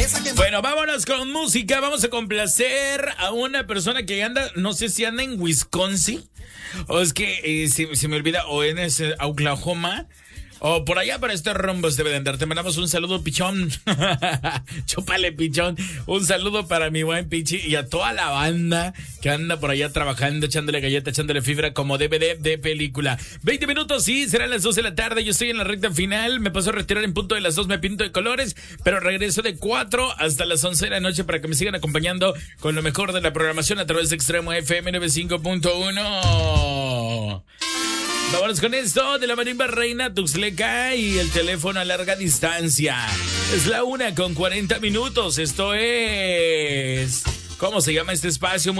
Bueno, vámonos con música. Vamos a complacer a una persona que anda, no sé si anda en Wisconsin, o es que se me olvida, o en Oklahoma, o por allá para estos rumbos debe de andar. Te mandamos un saludo, pichón. Chúpale, pichón. Un saludo para mi buen Pichi y a toda la banda que anda por allá trabajando, echándole galleta, echándole fibra como DVD de película. 20 minutos, sí, serán las 12 de la tarde. Yo estoy en la recta final. Me paso a retirar en punto de las 2, me pinto de colores, pero regreso de 4 hasta las 11 de la noche para que me sigan acompañando con lo mejor de la programación a través de Extremo FM 95.1. Vámonos con esto de la marimba reina Tuxtleca y el teléfono a larga distancia. Es la 1:40. Esto es... ¿Cómo se llama este espacio?